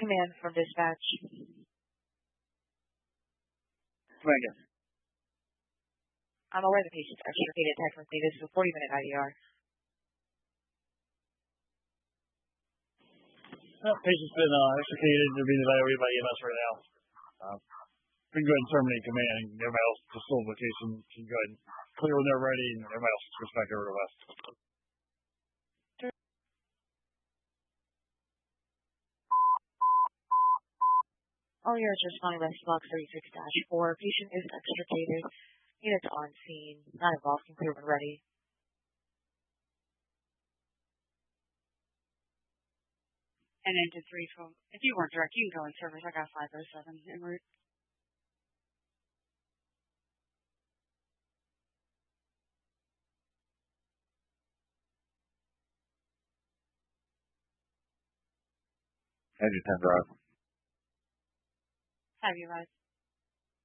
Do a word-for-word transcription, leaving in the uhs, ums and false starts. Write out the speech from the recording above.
Command from dispatch. Commander. I'm aware the patient's extricated technically. This is a forty minute I V R. Well, patient's been uh, extricated. They're being evaluated by E M S right now. Uh, we can go ahead and terminate command, and everybody else to still location can go ahead and clear when they're ready, and everybody else can switch back over to West. All units responding West Block thirty-six dash four. Patient is extricated. Units on scene. Not involved. Can clear when ready. And engine three from, if you weren't direct, you can go in service. I got five oh seven en route. Engine ten drive. Have you, Rod?